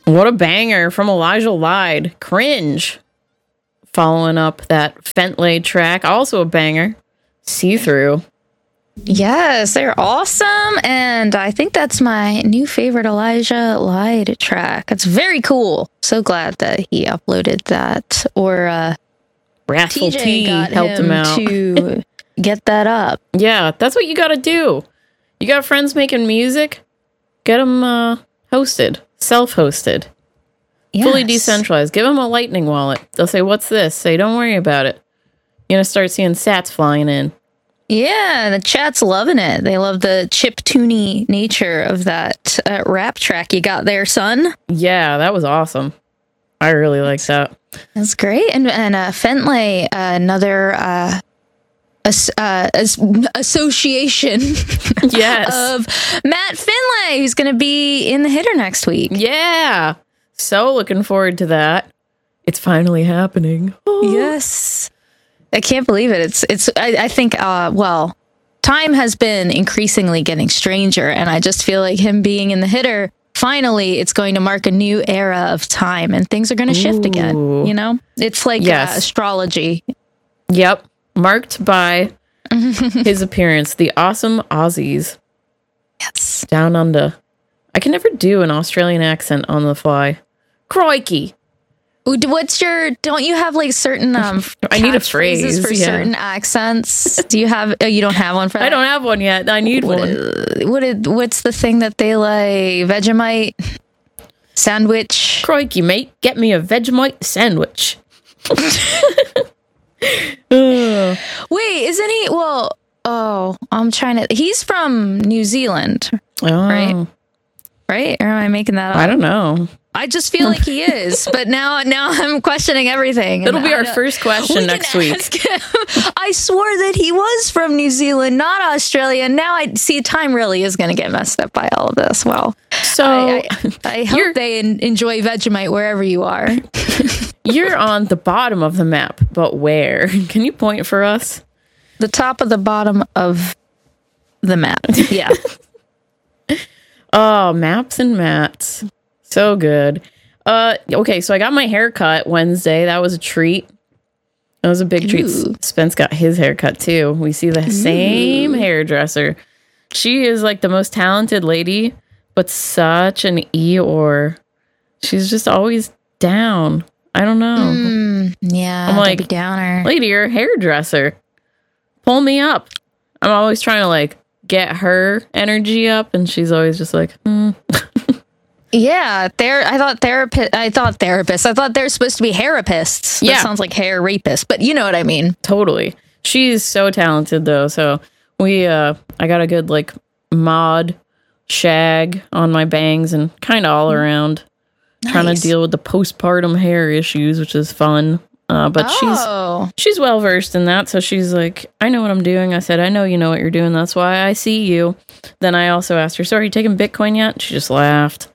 What a banger from Elijah Lied. Cringe. Following up that Fentley track. Also a banger. See Through. Yes, they're awesome. And I think that's my new favorite Elijah Lied track. It's very cool. So glad that he uploaded that. Or Wrathful TJ T got helped him out to get that up. Yeah, that's what you got to do. You got friends making music? Get them hosted. Self-hosted. Yes. Fully decentralized. Give them a Lightning wallet. They'll say, what's this? Say, don't worry about it. You're going to start seeing sats flying in. Yeah, the chat's loving it. They love the chiptune nature of that rap track you got there, son. Yeah, that was awesome. I really like that. That's great. And Fentley, another association Yes. of Matt Finlay, who's going to be in the hitter next week. Yeah. So looking forward to that. It's finally happening. Yes. I can't believe it. I think, time has been increasingly getting stranger, and I just feel like him being in the hitter, finally, it's going to mark a new era of time, and things are going to shift again. You know? It's like astrology. Yep. Marked by his appearance, the awesome Aussies. Yes. Down under. I can never do an Australian accent on the fly. Crikey. Don't you have like certain I need a phrase for certain accents? Do you have, you don't have one for that? I don't have one yet. I need one. What's the thing that they like? Vegemite sandwich? Crikey, mate. Get me a Vegemite sandwich. Wait, isn't he? He's from New Zealand, right? Right? Or am I making that up? I don't know. I just feel like he is, but now I'm questioning everything. It'll be our first question next week. I swore that he was from New Zealand, not Australia. Now I see time really is going to get messed up by all of this. Well, so I hope they enjoy Vegemite wherever you are. You're on the bottom of the map, but where? Can you point for us? The top of the bottom of the map. Yeah. Oh, maps and mats. So good. Okay, so I got my hair cut Wednesday. That was a treat. That was a big treat. Spence got his haircut too. We see the same hairdresser. She is like the most talented lady, but such an Eeyore. She's just always down. I don't know. Yeah, I'm like, Debbie Downer. Lady, you're a hairdresser. Pull me up. I'm always trying to like get her energy up, and she's always just like, Yeah, I thought therapists. I thought they're supposed to be hairipists. That sounds like hair rapists, but you know what I mean. Totally. She's so talented though. So I got a good like mod shag on my bangs and kind of all around. Nice. Trying to deal with the postpartum hair issues, which is fun. But she's well versed in that. So she's like, I know what I'm doing. I said, I know you know what you're doing. That's why I see you. Then I also asked her, so are you taking Bitcoin yet? She just laughed.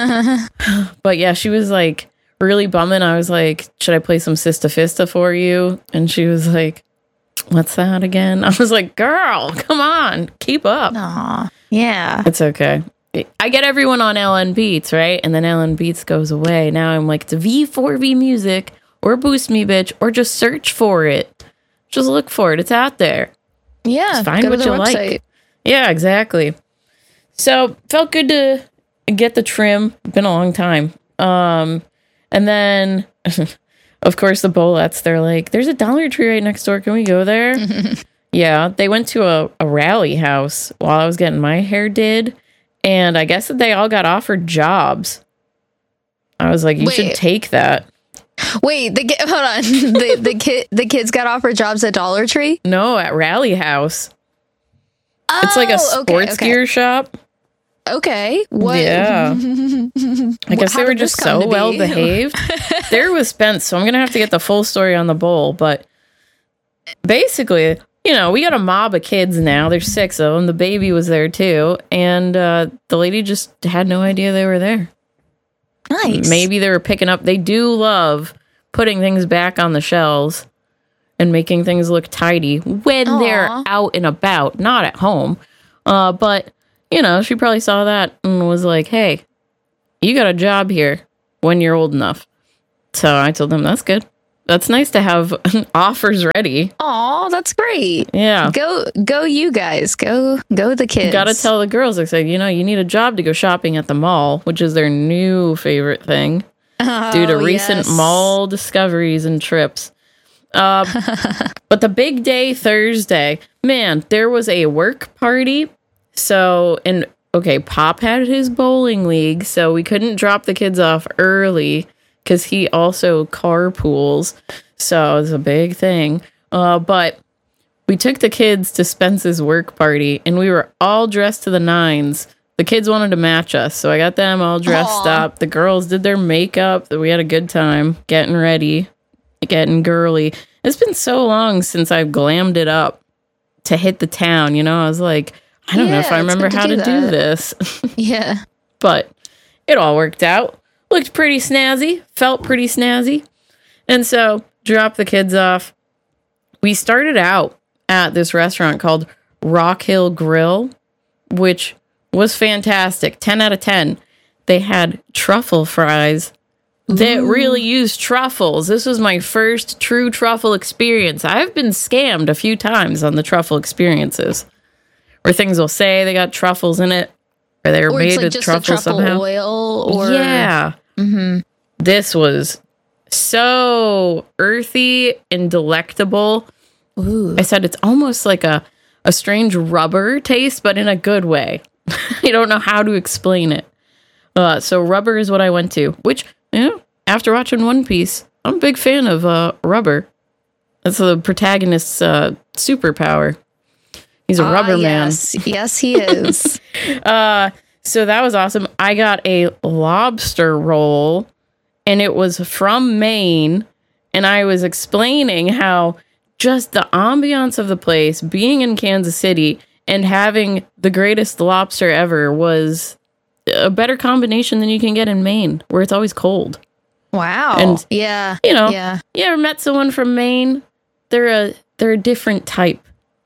But yeah, she was like really bumming. I was like, should I play some Sista Fista for you? And she was like, what's that again? I was like, girl, come on, keep up. Aw, yeah. It's okay. I get everyone on LN Beats, right? And then LN Beats goes away. Now I'm like, it's V4V Music or Boost Me Bitch, or just search for it. Just look for it. It's out there. Yeah. Just find what you like. Yeah, exactly. So felt good to get the trim. Been a long time. And then, of course, the Bolettes, they're like, there's a Dollar Tree right next door. Can we go there? Yeah. They went to a rally house while I was getting my hair did. And I guess that they all got offered jobs. I was like, you should take that. Wait, hold on. The kids got offered jobs at Dollar Tree? No, at Rally House. Oh, it's like a sports gear shop. Okay. What? Yeah. I guess they were just so well behaved. There was Spence, so I'm going to have to get the full story on the bowl. But basically, you know, we got a mob of kids now. There's 6 of them. The baby was there too. And the lady just had no idea they were there. Nice. Maybe they were picking up. They do love putting things back on the shelves and making things look tidy when they're out and about, not at home. But, you know, she probably saw that and was like, hey, you got a job here. when you're old enough. So I told them, that's good. That's nice to have offers ready. Oh, that's great. Yeah. Go you guys. Go the kids. Got to tell the girls, I said, you need a job to go shopping at the mall, which is their new favorite thing due to recent mall discoveries and trips. But the big day Thursday, man, there was a work party. So, Pop had his bowling league, so we couldn't drop the kids off early because he also carpools. So it's a big thing. But we took the kids to Spence's work party, and we were all dressed to the nines. The kids wanted to match us, so I got them all dressed up. The girls did their makeup. We had a good time getting ready, getting girly. It's been so long since I've glammed it up to hit the town. I was like, I don't know if I remember how to do this. Yeah. But it all worked out. Looked pretty snazzy. Felt pretty snazzy. And so, dropped the kids off. We started out at this restaurant called Rock Hill Grill, which was fantastic. 10 out of 10. They had truffle fries that really used truffles. This was my first true truffle experience. I've been scammed a few times on the truffle experiences, where things will say they got truffles in it, or they were made with truffle somehow. Oil, or yeah. Mm-hmm. This was so earthy and delectable. Ooh. I said it's almost like a strange rubber taste, but in a good way. I don't know how to explain it. So rubber is what I went to, which, after watching One Piece, I'm a big fan of rubber. That's the protagonist's superpower. He's a rubber man. Yes, he is. So that was awesome. I got a lobster roll, and it was from Maine, and I was explaining how just the ambiance of the place, being in Kansas City, and having the greatest lobster ever was a better combination than you can get in Maine, where it's always cold. Wow. And yeah. You ever met someone from Maine? They're a different type.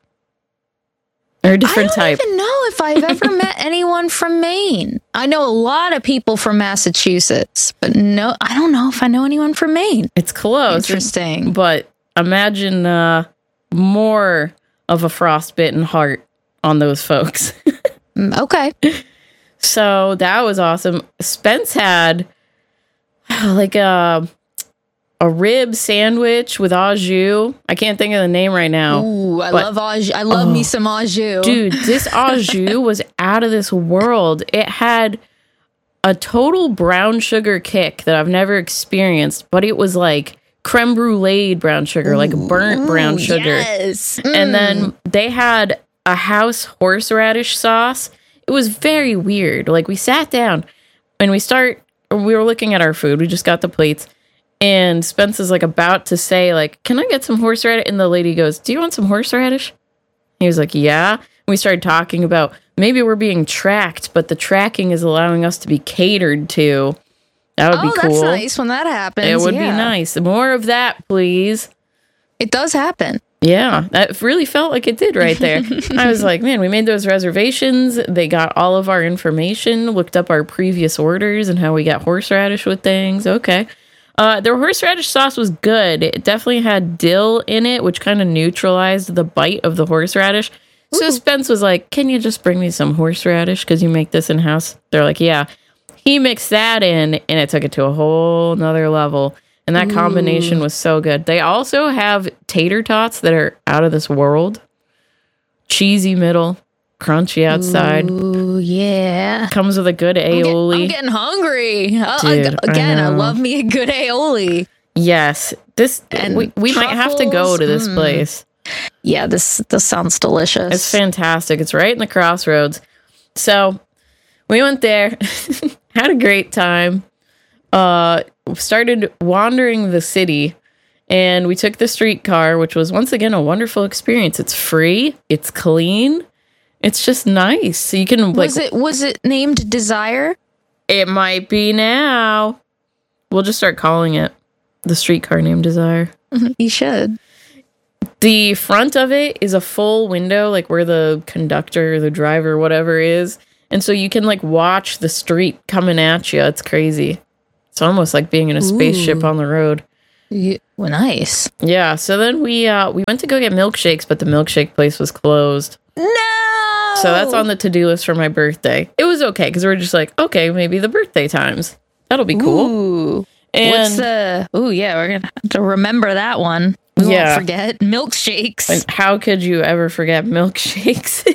Or a different type. I don't even know if I've ever met anyone from Maine. I know a lot of people from Massachusetts, but no, I don't know if I know anyone from Maine. It's close. Interesting. But imagine more of a frostbitten heart on those folks. Okay. So that was awesome. Spence had like a rib sandwich with au jus. I can't think of the name right now. Ooh, I love au jus. I love me some au jus. Dude, this au jus was out of this world. It had a total brown sugar kick that I've never experienced, but it was like creme brulee brown sugar, like burnt brown sugar. Yes. And then they had a house horseradish sauce. It was very weird. Like, we sat down and we were looking at our food. We just got the plates. And Spence is like about to say, like, can I get some horseradish? And the lady goes, do you want some horseradish? He was like, yeah. And we started talking about maybe we're being tracked, but the tracking is allowing us to be catered to. That would be cool. That's nice when that happens. It would be nice. More of that, please. It does happen. Yeah, that really felt like it did right there. I was like, man, we made those reservations. They got all of our information, looked up our previous orders and how we got horseradish with things. Okay. Their horseradish sauce was good. It definitely had dill in it, which kind of neutralized the bite of the horseradish. Ooh. So Spence was like, can you just bring me some horseradish because you make this in-house? They're like, yeah. He mixed that in, and it took it to a whole nother level. And that combination was so good. They also have tater tots that are out of this world. Cheesy middle, crunchy outside. Ooh, yeah. Comes with a good aioli. I'm getting hungry. Dude, Again, I love me a good aioli. Yes. We might have to go to this place. Yeah, this sounds delicious. It's fantastic. It's right in the crossroads. So we went there, had a great time. Started wandering the city, and we took the streetcar, which was once again a wonderful experience. It's free, it's clean, it's just nice. So you can was it named Desire? It might be now. We'll just start calling it the streetcar named Desire. You should. The front of it is a full window, like where the conductor, the driver, whatever is, and so you can like watch the street coming at you. It's crazy. It's almost like being in a spaceship on the road. Well, nice. Yeah, so then we went to go get milkshakes, but the milkshake place was closed. No! So that's on the to-do list for my birthday. It was okay, because we're just like, okay, maybe the birthday times. That'll be cool. Ooh. And yeah, we're going to have to remember that one. We won't forget milkshakes. And how could you ever forget milkshakes?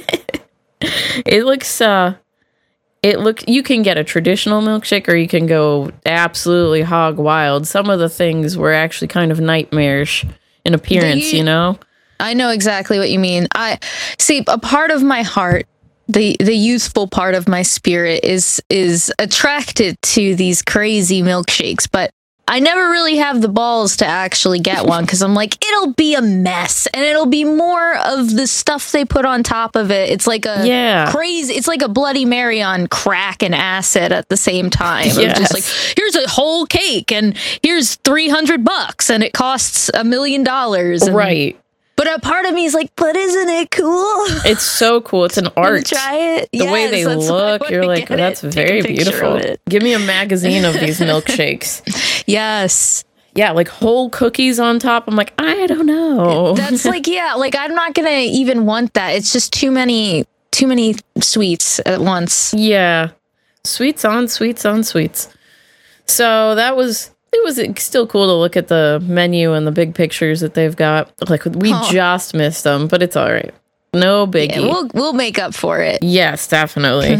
You can get a traditional milkshake or you can go absolutely hog wild. Some of the things were actually kind of nightmarish in appearance, you know? I know exactly what you mean. I see a part of my heart, the youthful part of my spirit is attracted to these crazy milkshakes, but I never really have the balls to actually get one because I'm like, it'll be a mess and it'll be more of the stuff they put on top of it. It's like it's like a Bloody Mary on crack and acid at the same time. Yes. Just like, here's a whole cake and here's $300 and it costs $1 million. Right. But a part of me is like, but isn't it cool? It's so cool. It's an art. Try it. The way they look, you're like, that's very beautiful. Give me a magazine of these milkshakes. Yes. Yeah, like whole cookies on top. I'm like, I don't know. That's like, I'm not going to even want that. It's just too many sweets at once. Yeah. Sweets on sweets on sweets. So it was still cool to look at the menu and the big pictures that they've got. Like, we just missed them, but it's all right. No biggie. Yeah, we'll make up for it. Yes, definitely.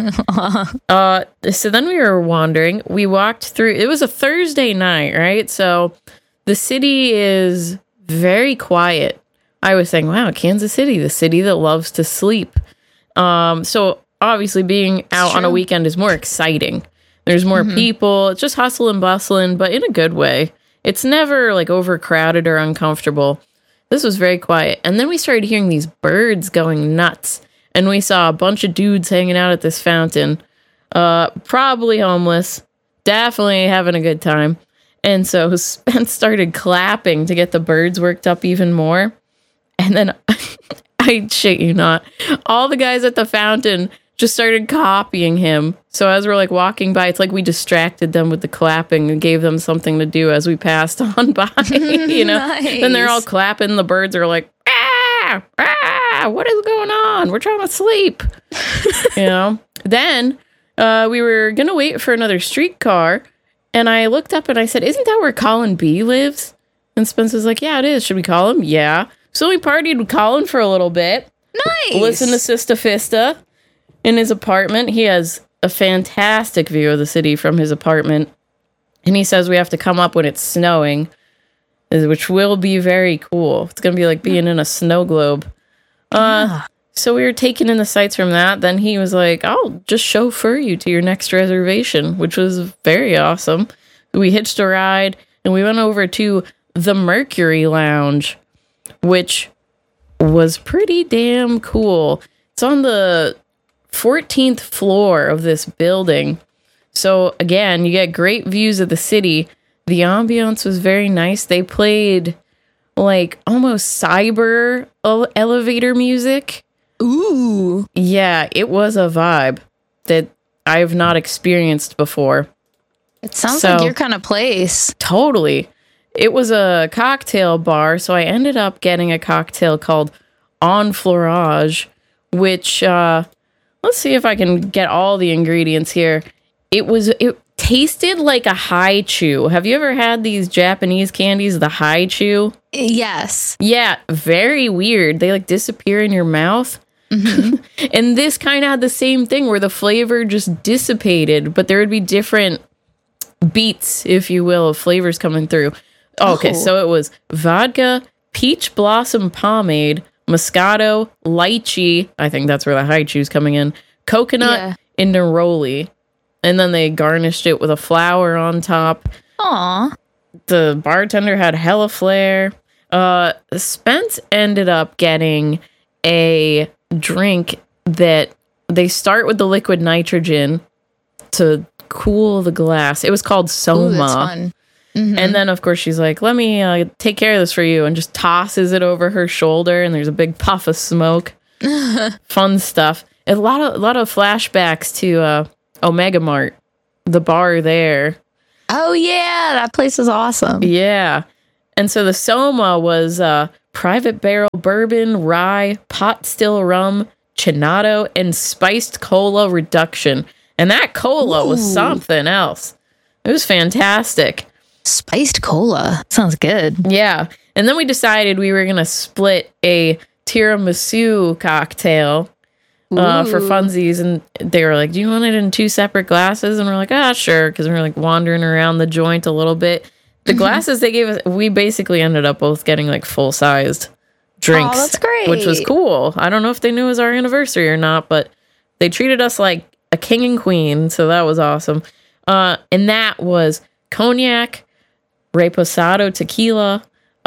So then we were wandering. We walked through. It was a Thursday night, right? So the city is very quiet. I was saying, wow, Kansas City, the city that loves to sleep. So obviously being out on a weekend is more exciting. There's more people. It's just hustle and bustling, but in a good way. It's never like overcrowded or uncomfortable. This was very quiet. And then we started hearing these birds going nuts. And we saw a bunch of dudes hanging out at this fountain. Probably homeless. Definitely having a good time. And so Spence started clapping to get the birds worked up even more. And then, I shit you not, all the guys at the fountain just started copying him. So as we're like walking by, it's like we distracted them with the clapping and gave them something to do as we passed on by, you know? Nice. Then they're all clapping. The birds are like, what is going on? We're trying to sleep, you know? Then we were going to wait for another streetcar. And I looked up and I said, isn't that where Colin B lives? And Spence was like, yeah, it is. Should we call him? Yeah. So we partied with Colin for a little bit. Nice. Listen to Sista Fista. In his apartment, he has a fantastic view of the city from his apartment. And he says we have to come up when it's snowing, which will be very cool. It's going to be like being in a snow globe. So we were taking in the sights from that. Then he was like, I'll just chauffeur you to your next reservation, which was very awesome. We hitched a ride and we went over to the Mercury Lounge, which was pretty damn cool. It's on the 14th floor of this building. So again, you get great views of the city. The ambiance was very nice. They played like almost cyber elevator music. Ooh. Yeah, it was a vibe that I've not experienced before. It sounds like your kind of place. Totally. It was a cocktail bar, so I ended up getting a cocktail called Enfleurage, which let's see if I can get all the ingredients here. It tasted like a high chew. Have you ever had these Japanese candies, the high chew? Yes. Yeah, very weird. They like disappear in your mouth. Mm-hmm. And this kind of had the same thing where the flavor just dissipated, but there would be different beats, if you will, of flavors coming through. Okay, so it was vodka, peach blossom pomade, Moscato, lychee, I think that's where the high chew's coming in, coconut, and neroli. And then they garnished it with a flower on top. Aw. The bartender had hella flair. Spence ended up getting a drink that they start with the liquid nitrogen to cool the glass. It was called Soma. Ooh, that's fun. Mm-hmm. And then, of course, she's like, let me take care of this for you, and just tosses it over her shoulder, and there's a big puff of smoke. Fun stuff. A lot of flashbacks to Omega Mart, the bar there. Oh, yeah. That place is awesome. Yeah. And so the Soma was private barrel bourbon, rye, pot still rum, Chinado, and spiced cola reduction. And that cola was something else. It was fantastic. Spiced cola. Sounds good. Yeah. And then we decided we were going to split a tiramisu cocktail for funsies. And they were like, do you want it in 2 separate glasses? And we're like, sure. Because we were like wandering around the joint a little bit. The glasses they gave us, we basically ended up both getting like full-sized drinks. Oh, that's great. Which was cool. I don't know if they knew it was our anniversary or not, but they treated us like a king and queen. So that was awesome. And that was cognac, reposado tequila,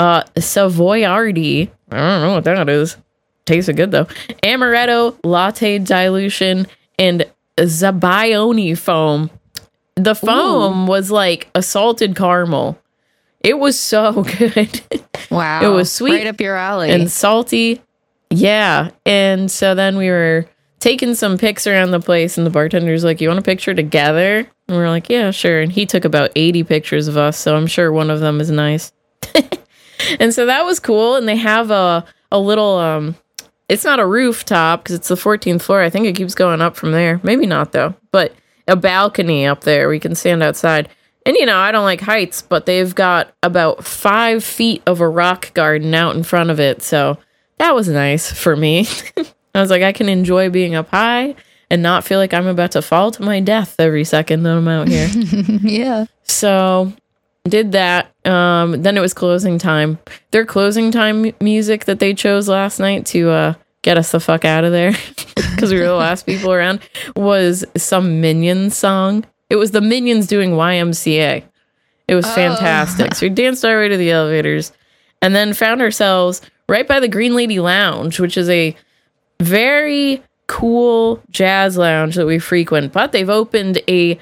Savoyardi. I don't know what that is. Tasted good though. Amaretto, latte dilution, and Zabaione foam. The foam was like a salted caramel. It was so good. Wow. It was sweet. Right up your alley. And salty. Yeah. And so then we were taking some pics around the place, and the bartender's like, you want a picture together? And we're like, yeah, sure. And he took about 80 pictures of us, so I'm sure one of them is nice. And so that was cool. And they have a little, it's not a rooftop because it's the 14th floor. I think it keeps going up from there. Maybe not, though. But a balcony up there. We can stand outside. And, I don't like heights, but they've got about 5 feet of a rock garden out in front of it. So that was nice for me. I was like, I can enjoy being up high and not feel like I'm about to fall to my death every second that I'm out here. Yeah. So did that. Then it was closing time. Their closing time music that they chose last night to get us the fuck out of there because we were the last people around was some Minions song. It was the Minions doing YMCA. It was fantastic. So we danced our way to the elevators and then found ourselves right by the Green Lady Lounge, which is a very cool jazz lounge that we frequent. But they've opened a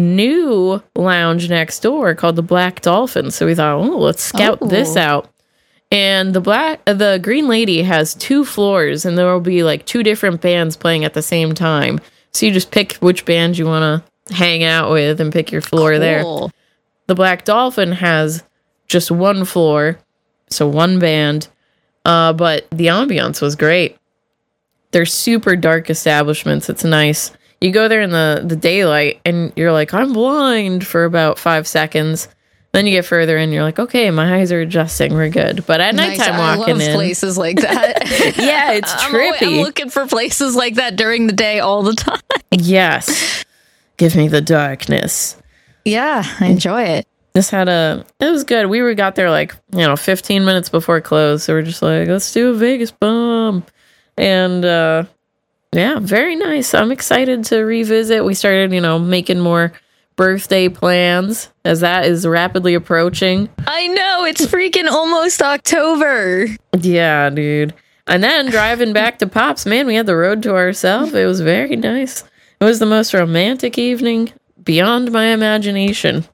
new lounge next door called the Black Dolphin. So we thought, let's scout this out. And the Green Lady has 2 floors, and there will be like 2 different bands playing at the same time. So you just pick which band you want to hang out with and pick your floor there. The Black Dolphin has just 1 floor, so 1 band. But the ambiance was great. They're super dark establishments. It's nice. You go there in the daylight, and you're like, I'm blind for about 5 seconds. Then you get further in, you're like, okay, my eyes are adjusting. We're good. But at nighttime walking in, places like that. Yeah, it's trippy. I'm looking for places like that during the day all the time. Yes. Give me the darkness. Yeah, I enjoy it. It was good. We got there like, 15 minutes before close. So we're just like, let's do a Vegas bomb. And, yeah, very nice. I'm excited to revisit. We started, making more birthday plans as that is rapidly approaching. I know, it's freaking almost October. Yeah, dude. And then driving back to Pops, man, we had the road to ourselves. It was very nice. It was the most romantic evening beyond my imagination.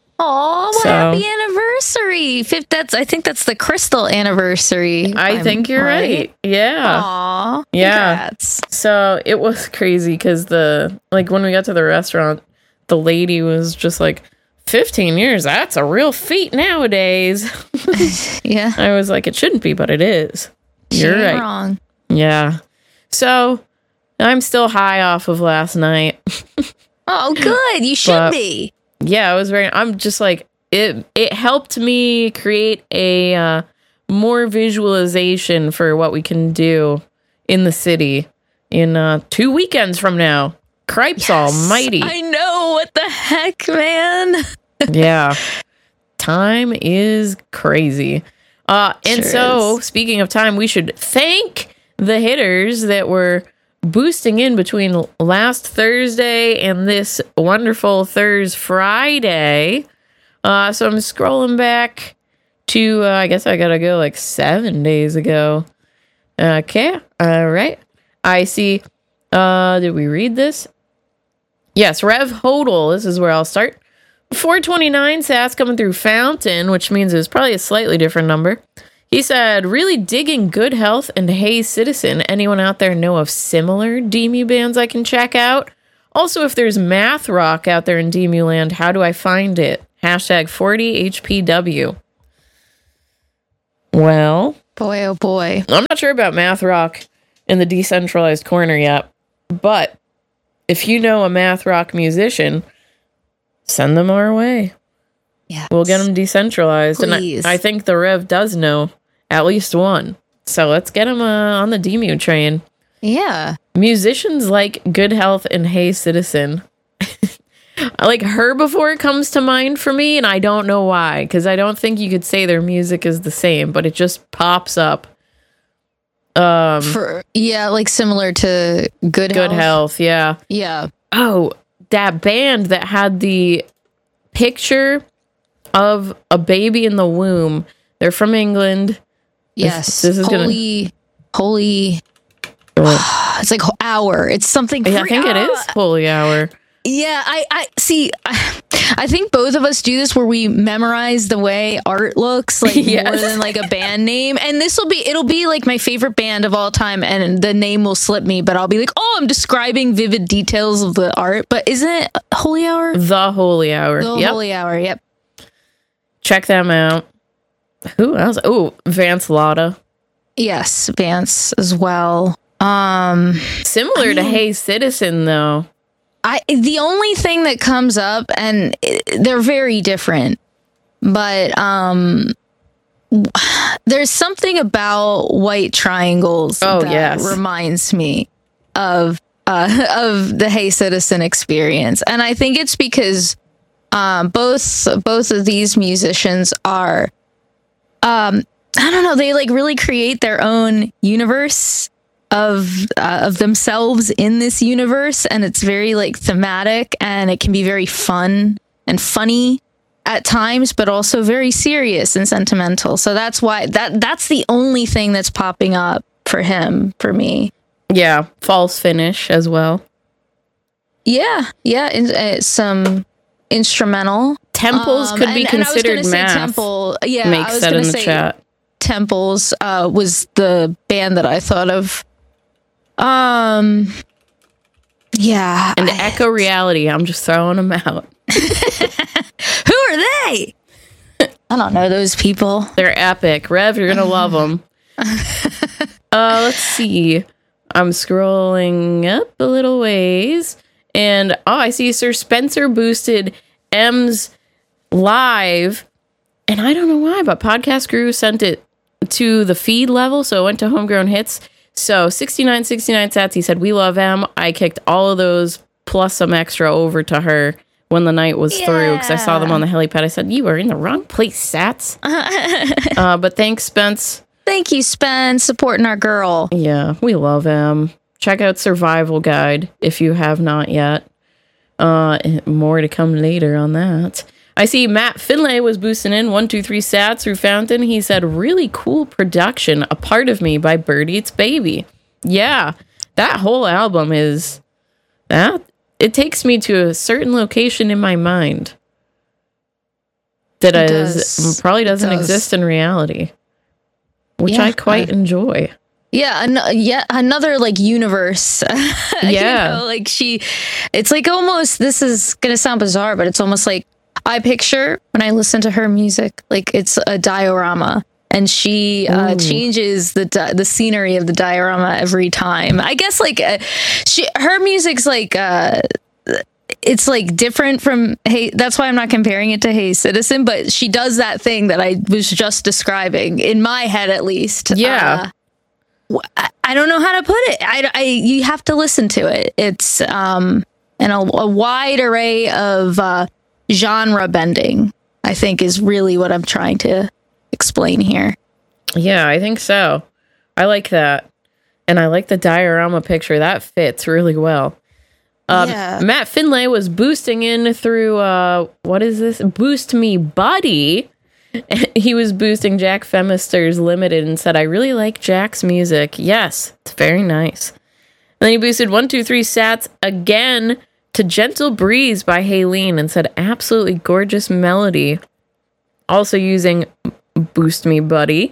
Oh, happy anniversary. I think that's the Crystal anniversary. I think you're right. Yeah. Aw. Yeah. Congrats. So it was crazy because when we got to the restaurant, the lady was just like, 15 years, that's a real feat nowadays. Yeah. I was like, it shouldn't be, but it is. You're right. Wrong. Yeah. So I'm still high off of last night. Oh, good. You should be. Yeah, I'm just like, it helped me create a more visualization for what we can do in the city in 2 weekends from now. Cripes almighty. I know. What the heck, man? Yeah. Time is crazy. Speaking of time, we should thank the hitters that were boosting in between last Thursday and this wonderful Friday. So I'm scrolling back to, I guess I gotta go like 7 days ago. Okay. All right. I see. Did we read this? Yes, Rev Hodel. This is where I'll start. 429 sats coming through Fountain, which means it was probably a slightly different number. He said, really digging Good Health and Hey Citizen. Anyone out there know of similar Demu bands I can check out? Also, if there's math rock out there in Demu land, how do I find it? # Hashtag 40HPW. Well, Boy, oh boy. I'm not sure about math rock in the decentralized corner yet, but if you know a math rock musician, send them our way. Yeah, We'll get them decentralized. Please. And I think the Rev does know at least one. So let's get him on the DMU train. Yeah. Musicians like Good Health and Hey Citizen. I like her before it comes to mind for me, and I don't know why, because I don't think you could say their music is the same, but it just pops up. Like similar to Good Health, yeah. Yeah. Oh, that band that had the picture of a baby in the womb. They're from England. Yes. This is holy. It's like Hour. It's something. I think it is Holy Hour. Yeah, I see. I think both of us do this where we memorize the way art looks, like more than like a band name. And it'll be like my favorite band of all time, and the name will slip me, but I'll be like, oh, I'm describing vivid details of the art. But isn't it Holy Hour? The Holy Hour. The Holy Hour. Yep. Check them out. Who else? Oh, Vance Lotta. Yes, Vance as well. Similar to Hey Citizen, though. The only thing that comes up, and they're very different, but there's something about White Triangles that reminds me of the Hey Citizen experience, and I think it's because both of these musicians are I don't know, they like really create their own universe of themselves in this universe, and it's very like thematic, and it can be very fun and funny at times, but also very serious and sentimental. So that's why that's the only thing that's popping up for me. Yeah, False Finish as well. Yeah, some instrumental. Temples could be considered math. Temple, makes that in the chat. Temples was the band that I thought of. Yeah. And Echo Reality, I'm just throwing them out. Who are they? I don't know those people. They're epic. Rev, you're gonna love them. Let's see. I'm scrolling up a little ways, and I see Sir Spencer boosted M's live, and I don't know why, but Podcast Guru sent it to the feed level, so it went to Homegrown Hits. So 69 sats, he said, we love M. I kicked all of those plus some extra over to her when the night was through, because I saw them on the helipad. I said, you were in the wrong place, Sats. But thanks, Spence. Thank you, Spence, supporting our girl. Yeah, we love M. Check out Survival Guide if you have not yet. More to come later on that. I see Matt Finlay was boosting in 123 sats through Fountain. He said, really cool production, A Part of Me by Bird Eats Baby. Yeah, that whole album is that. It takes me to a certain location in my mind that probably doesn't exist in reality, which I quite enjoy. Yeah, another like universe. Yeah. Like it's like almost, this is going to sound bizarre, but it's almost like I picture when I listen to her music, like it's a diorama, and she changes the scenery of the diorama every time. I guess like her music's like it's like different from that's why I'm not comparing it to Hey Citizen, but she does that thing that I was just describing in my head, at least. Yeah. I don't know how to put it. You have to listen to it. It's and a wide array of genre bending, I think, is really what I'm trying to explain here. Yeah, I think so. I like that. And I like the diorama picture. That fits really well. Matt Finlay was boosting in through, what is this? Boost Me Buddy. He was boosting Jack Femister's Limited and said, I really like Jack's music. Yes, it's very nice. And then he boosted 123 sats again to Gentle Breeze by Haylene and said, absolutely gorgeous melody. Also using Boost Me Buddy.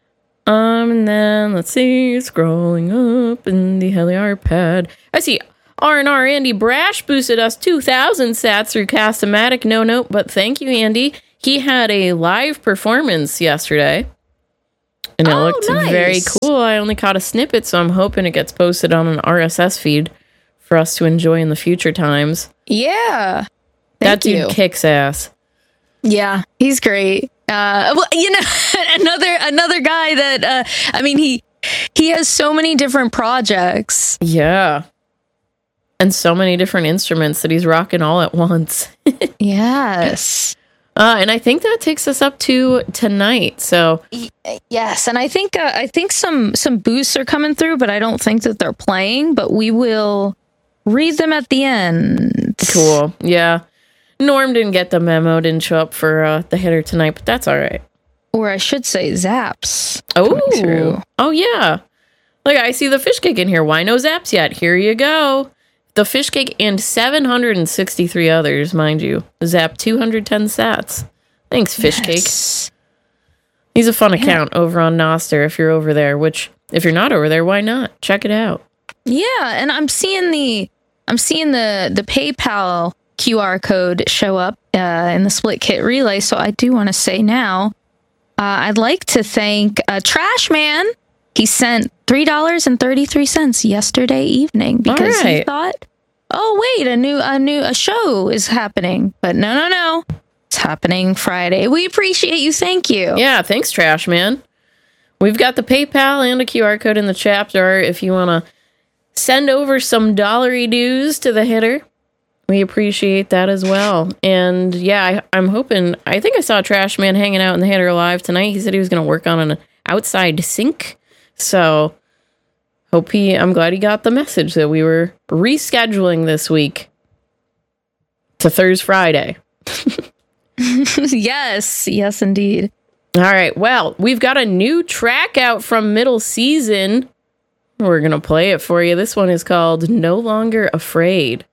And then let's see, scrolling up in the HeliArpad. I see R&R Andy Brash boosted us 2,000 sats through Cast-O-Matic. No note, but thank you, Andy. He had a live performance yesterday, and it looked very cool. I only caught a snippet, so I'm hoping it gets posted on an RSS feed for us to enjoy in the future times. Yeah. That dude kicks ass. Yeah, he's great. Well, you know, another guy that, I mean, he has so many different projects. Yeah. And so many different instruments that he's rocking all at once. Yes. And I think that takes us up to tonight. So yes, and I think some boosts are coming through, but I don't think that they're playing. But we will read them at the end. Cool. Yeah. Norm didn't get the memo, didn't show up for the hitter tonight, but that's all right. Or I should say, zaps. Oh yeah. Look, I see the fish cake in here. Why no zaps yet? Here you go. The fish cake and 763 others, mind you. Zap 210 sats. Thanks, fish cake. He's a fun account over on Nostr if you're over there, which if you're not over there, why not? Check it out. Yeah, and I'm seeing the PayPal QR code show up in the Split Kit Relay, so I do want to say now, I'd like to thank Trash Man. He sent $3.33 yesterday evening because he thought, oh wait, a show is happening. But no. It's happening Friday. We appreciate you. Thank you. Yeah, thanks, Trash Man. We've got the PayPal and a QR code in the chapter if you want to send over some dollary dues to the hitter. We appreciate that as well. And yeah, I'm hoping, I think I saw Trash Man hanging out in the hitter live tonight. He said he was going to work on an outside sink. So I'm glad he got the message that we were rescheduling this week to Thursday, Friday. Yes, indeed. All right. Well, we've got a new track out from Middle Season. We're going to play it for you. This one is called No Longer Afraid.